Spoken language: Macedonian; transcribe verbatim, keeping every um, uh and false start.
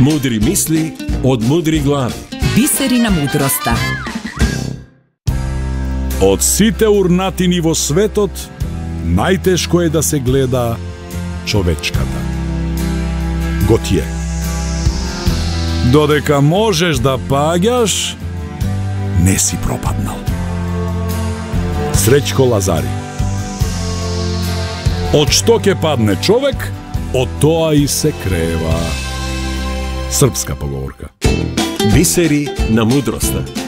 Mudri misli od mudrih glavi. Biserina mudrosta. Od сите урнатини во светот, најтешко е да се гледа човечката. Готие. Додека можеш да паѓаш, не си пропаднал. Среќко Лазари. Од што ќе падне човек, од тоа и се крева. Српска поговорка. Бисери на мудроста.